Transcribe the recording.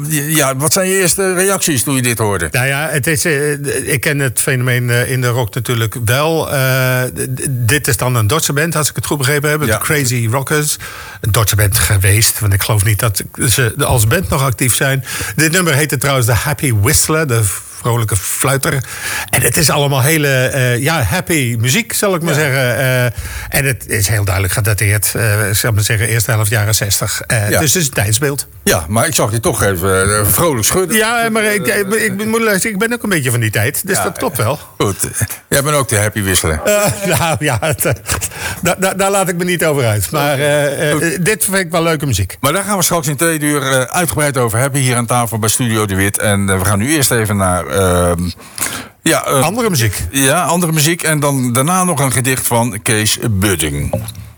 wat zijn je eerste reacties toen je dit hoorde? Nou ja, ik ken het fenomeen in de rock natuurlijk wel. Dit is dan een Duitse band, als ik het goed begrepen heb. De Crazy Rockers. Een Duitse band geweest, want ik geloof niet dat ze als band nog actief zijn. Dit nummer heette trouwens de Happy Whistler, de vrolijke fluiter. En het is allemaal hele happy muziek, zal ik maar zeggen. En het is heel duidelijk gedateerd. Zal maar zeggen, eerste helft jaren 60. Dus het is een tijdsbeeld. Ja, maar ik zag je toch even vrolijk schudden. Ja, maar ik ben ook een beetje van die tijd. Dus dat klopt wel. Goed. Jij bent ook de happy wisselen. Daar laat ik me niet over uit. Maar dit vind ik wel leuke muziek. Maar daar gaan we straks in 2 uur uitgebreid over hebben. Hier aan tafel bij Studio De Wit. En we gaan nu eerst even naar... andere muziek. Ja, andere muziek. En dan daarna nog een gedicht van Kees Budding.